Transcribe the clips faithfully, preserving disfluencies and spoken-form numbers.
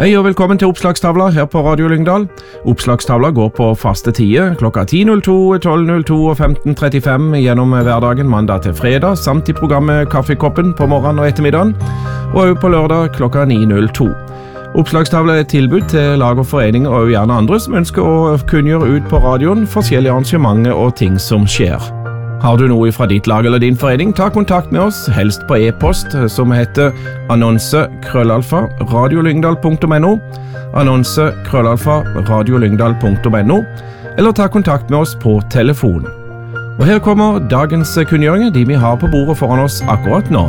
Hei og velkommen til Oppslagstavla her på Radio Lyngdal. Oppslagstavla går på faste tider klokka ti null to, tolv null to og femten trettifem gjennom hverdagen mandag til fredag, samt i programmet Kaffekoppen på morgenen og ettermiddagen, og også på lørdag klokka ni null to. Oppslagstavla er et tilbud til lag og foreninger og gjerne andre som ønsker å kunngjøre ut på radioen forskjellige arrangementer og ting som skjer. Har du noe fra ditt lag eller din forening, ta kontakt med oss, helst på e-post som heter annonse krøllalfa radiolyngdal punktum no, annonse krøllalfa radiolyngdal punktum no, eller ta kontakt med oss på telefon. Og her kommer dagens kunngjøringer, de vi har på bordet foran oss akkurat nå.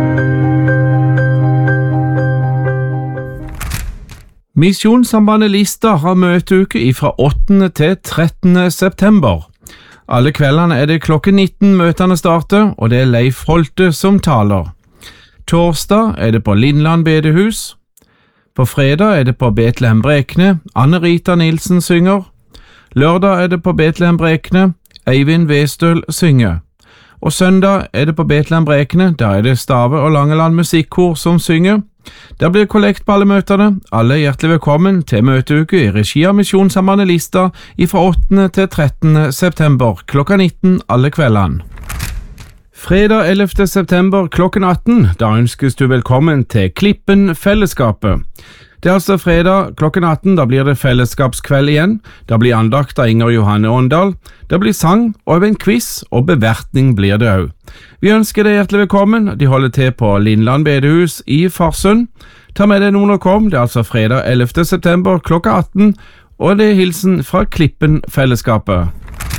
Misjonssambandet Lista har møteuke fra åttende til trettende september. Alle kveldene er det klokken nitten møtene starter, og det er Leif Holte som taler. Torsdag er det på Lindland bedehus. På fredag er det på Betlehem Brekne, Anne-Rita Nilsen synger. Lørdag er det på Betlehem Brekne, Eivind Westøl synger. Og søndag er det på Betlehem Brekne, der er det Stave og Langeland musikkor som synger. Der blir kollekt på alle møtene. Alle er hjertelig velkommen til møteuke i regi av Misjonssambandet Lista fra åttende til trettende september klokka nitten alle kveldene. Fredag ellevte september klokken atten, da ønskes du velkommen til Klippen Fellesskapet. Det er altså fredag klokken atten, da blir det fellesskapskveld igjen. Da blir andakt av Inger Johanne Åndal. Det blir sang og en quiz, og bevertning blir det også. Vi ønsker deg hjertelig velkommen. De holder til på Lindland bedehus i Farsund. Ta med deg noen og kom. Det er altså fredag ellevte september klokka atten, og det er hilsen fra Klippen Fellesskapet.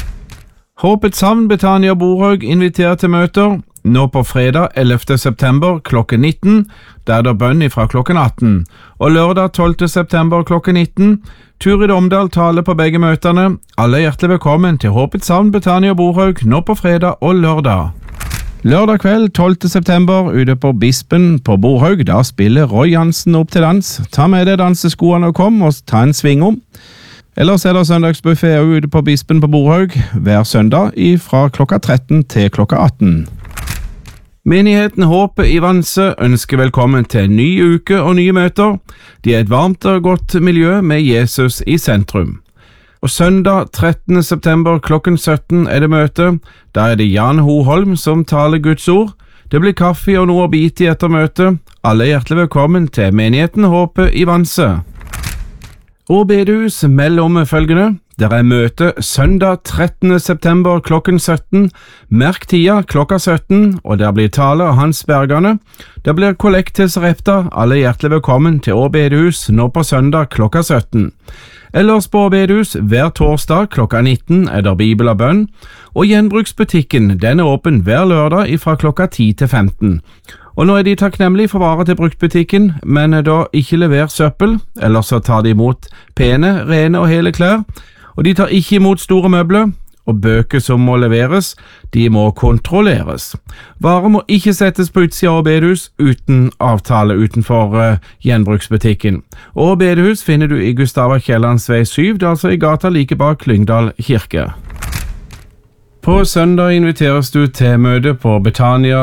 Håpets Havn Betania Borhaug inviterer til møter. Nå på fredag ellevte september klokken nitten, der det er bønn fra klokken atten, og lørdag tolvte september klokken nitten, Turid Omdal taler på begge møtene. Alle er hjertelig velkommen til Håpets Havn Betania Borhaug nå på fredag og lørdag. Lørdag kveld tolvte september ute på Bispen på Borhaug, da spiller Roy Jansen opp til dans. Ta med deg danseskoene og kom og ta en sving om. Ellers er det søndagsbuffet ute på Bispen på Borhaug hver søndag fra klokka tretten til klokka atten. Menigheten Håpet i Vanse ønsker velkommen til en ny uke og nye møter. De er et varmt og godt miljø med Jesus i sentrum. Og søndag trettende september klokken sytten er det møte. Da er det Jan Hoholm som taler Guds ord. Det blir kaffe og noe å bite i etter møtet. Alle er hjertelig velkommen til menigheten Håpet i Vanse. Og bedehus melder om følgende. Der er møte søndag trettende september klokken sytten, merk tida klokka sytten, og der blir tale av Hans Bergane. Der blir kollekt til Sarepta, alle hjertelig velkommen til Å bedehus nå på søndag klokka sytten. Ellers på Å bedehus hver torsdag klokka nitten er der Bibel og bønn, og gjenbruksbutikken den er åpen hver lørdag fra klokka ti til femten. Og nå er de takknemlige for varer til bruktbutikken, men da ikke lever søppel, ellers så tar de imot pene, rene og hele klær. Og de tar ikke imot store møbler, og bøker som må leveres, de må kontrolleres. Varer må ikke settes på utsida av bedehus uten avtale utenfor uh, gjenbruksbutikken. Og bedehus finner du i Gustava Kiellands vei syv, det er altså i gata like bak Lyngdal kirke. På søndag inviteres du til møte på Betania